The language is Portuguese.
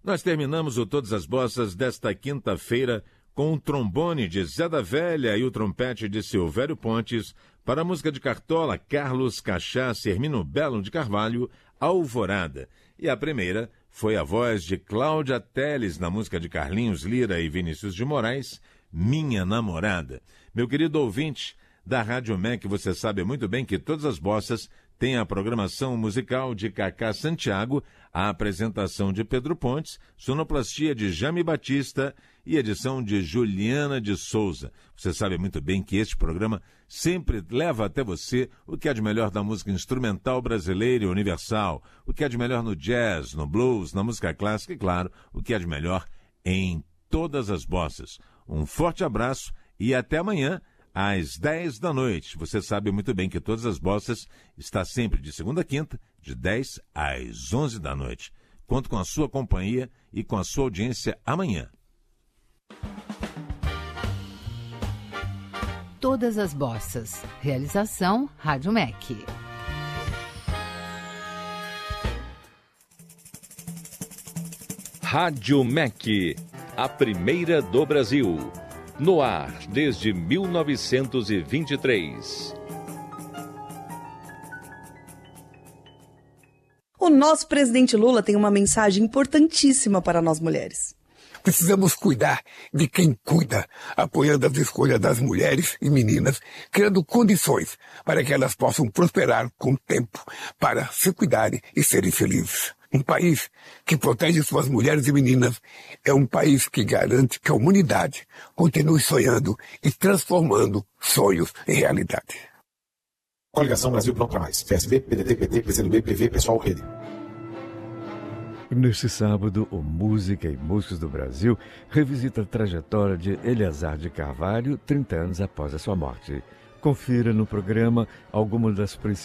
Nós terminamos o Todas as Bossas desta quinta-feira com o trombone de Zé da Velha e o trompete de Silvério Pontes para a música de Cartola, Carlos Cachaça, Hermino Belo de Carvalho, Alvorada. E a primeira foi a voz de Cláudia Telles na música de Carlinhos Lira e Vinícius de Moraes, Minha Namorada. Meu querido ouvinte da Rádio MEC, você sabe muito bem que Todas as Bossas tem a programação musical de Cacá Santiago, a apresentação de Pedro Pontes, sonoplastia de Jame Batista e edição de Juliana de Souza. Você sabe muito bem que este programa sempre leva até você o que há de melhor da música instrumental brasileira e universal, o que há de melhor no jazz, no blues, na música clássica e, claro, o que há de melhor em Todas as Bossas. Um forte abraço e até amanhã, às 10 da noite. Você sabe muito bem que Todas as Bossas está sempre de segunda a quinta, de 10 às 11 da noite. Conto com a sua companhia e com a sua audiência amanhã. Todas as Bossas. Realização Rádio MEC. Rádio MEC, a primeira do Brasil. No ar desde 1923. O nosso presidente Lula tem uma mensagem importantíssima para nós mulheres. Precisamos cuidar de quem cuida, apoiando as escolhas das mulheres e meninas, criando condições para que elas possam prosperar com tempo, para se cuidarem e serem felizes. Um país que protege suas mulheres e meninas é um país que garante que a humanidade continue sonhando e transformando sonhos em realidade. Coligação Brasil Pronto Pra Mais. PSB, PDT, PT, PCdoB, PV, Pessoal, Rede. Neste sábado, o Música e Músicos do Brasil revisita a trajetória de Eleazar de Carvalho, 30 anos após a sua morte. Confira no programa algumas das principais